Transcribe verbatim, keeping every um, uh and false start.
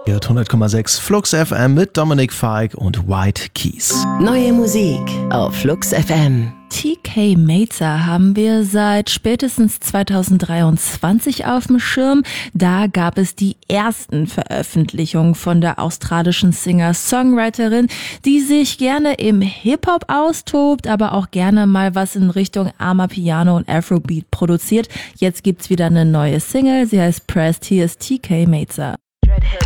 hundert Komma sechs Flux F M mit Dominik Fike und White Keys. Neue Musik auf Flux F M. T K Mazer haben wir seit spätestens zweitausenddreiundzwanzig auf dem Schirm. Da gab es die ersten Veröffentlichungen von der australischen Singer-Songwriterin, die sich gerne im Hip-Hop austobt, aber auch gerne mal was in Richtung Amapiano und Afrobeat produziert. Jetzt gibt's wieder eine neue Single, sie heißt Pressed. Hier ist T K Mazer.